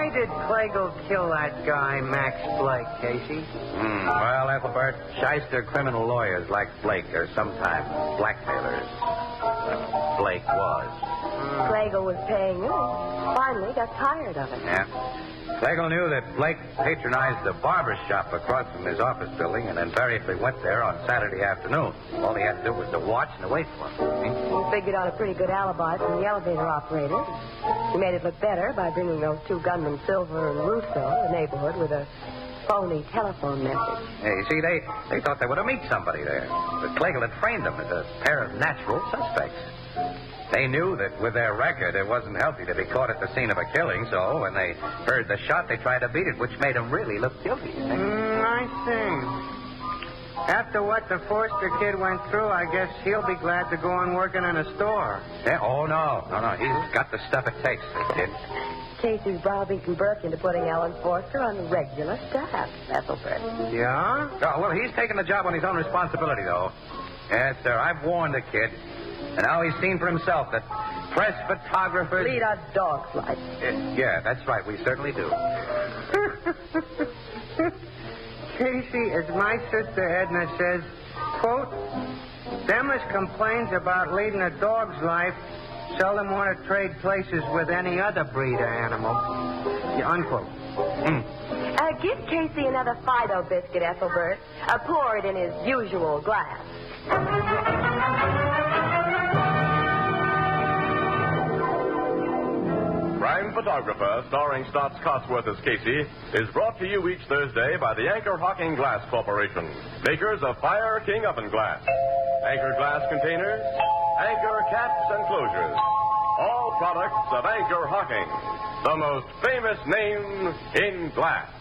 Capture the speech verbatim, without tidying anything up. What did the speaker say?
Why did Clagle kill that guy, Max Blake, Casey? Hmm. Well, Ethelbert, shyster criminal lawyers like Blake are sometimes blackmailers. Well, Blake was. Clagle was paying him and finally got tired of it. Yeah. Clagle knew that Blake patronized the barber shop across from his office building and invariably went there on Saturday afternoon. All he had to do was to watch and to wait for him. He figured out a pretty good alibi from the elevator operator. He made it look better by bringing those two gunmen, Silver and Russo, to the neighborhood with a phony telephone message. Yeah, you see, they, they thought they would have meet somebody there. But Clagle had framed them as a pair of natural suspects. They knew that with their record, it wasn't healthy to be caught at the scene of a killing, so when they heard the shot, they tried to beat it, which made them really look guilty. You think? Mm, I see. After what the Forster kid went through, I guess he'll be glad to go on working in a store. Yeah, oh, no. No, no. He's got the stuff it takes, the kid. Casey's browbeaten Burke into putting Alan Forster on the regular staff, Ethelbert. Yeah? Oh, well, he's taking the job on his own responsibility, though. Yes, sir. I've warned the kid. And now he's seen for himself that press photographers... Lead a dog's life. Uh, yeah, that's right. We certainly do. Casey, as my sister Edna says, quote, them as complains about leading a dog's life seldom want to trade places with any other breed of animal. Yeah, unquote. Mm. Uh, give Casey another Fido biscuit, Ethelbert. Uh, pour it in his usual glass. Crime Photographer, starring Stotts Cotsworth as Casey, is brought to you each Thursday by the Anchor Hocking Glass Corporation, makers of Fire King Oven Glass, Anchor Glass Containers, Anchor Caps and Closures. All products of Anchor Hocking, the most famous name in glass.